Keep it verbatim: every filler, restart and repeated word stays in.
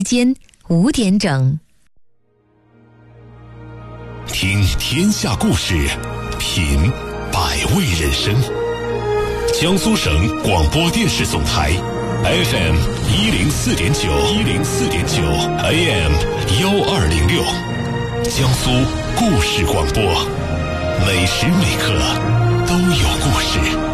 间五点整， 听天下故事，品百味人生。江苏省广播电视总台 F M 一零四点九，一零四点九 A M 幺二零六，江苏故事广播，每时每刻都有故事。